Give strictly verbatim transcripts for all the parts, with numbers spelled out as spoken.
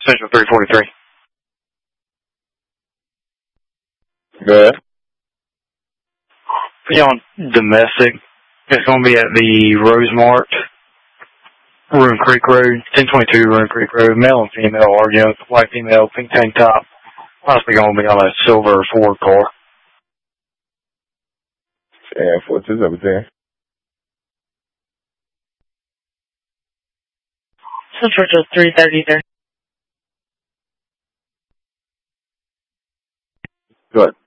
Central three forty-three. Go ahead. Be on domestic. It's going to be at the Rosemart, Roon Creek Road, ten twenty-two Roon Creek Road. Male and female arguing. White female, pink tank top. Possibly going to be on a silver Ford car. And four two seven ten. Central to three thirty-three. Go ahead.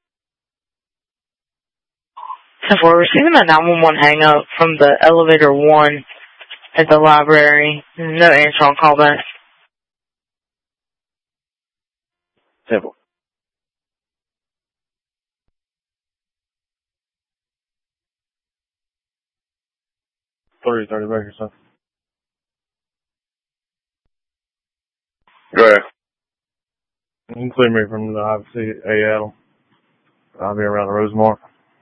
We're receiving a nine one one hang up from the elevator one at the library. No answer on callback. Simple. three thirty Bakersfield. Go ahead. You can clear me from the I V C A L. I'll be around the Rosemart.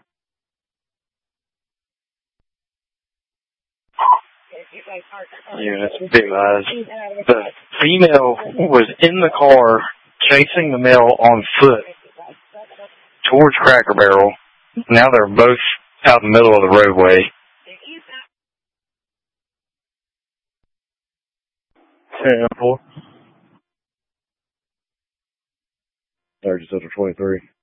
Yeah, that's big eyes. The female was in the car chasing the male on foot towards Cracker Barrel. Now they're both out in the middle of the roadway. ten four. Third Central twenty-three.